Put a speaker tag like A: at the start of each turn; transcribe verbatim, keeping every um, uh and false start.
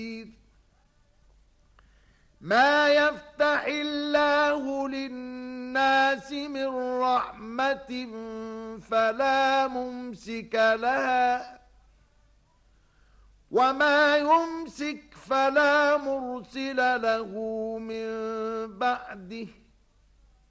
A: ما يفتح الله للناس من رحمة فلا ممسك لها وما يمسك فلا مرسل له من بعده